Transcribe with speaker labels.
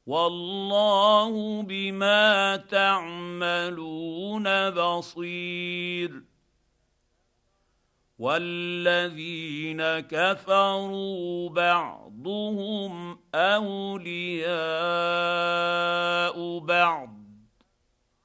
Speaker 1: والله بما تعملون بصير. والذين كفروا بعضهم اولياء بعض